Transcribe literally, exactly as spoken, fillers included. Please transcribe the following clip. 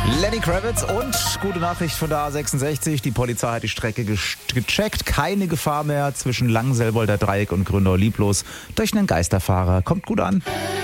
Lenny Kravitz und gute Nachricht von der A sechsundsechzig. Die Polizei hat die Strecke gecheckt. Keine Gefahr mehr zwischen Langselbolder Dreieck und Grünau Lieblos durch einen Geisterfahrer. Kommt gut an.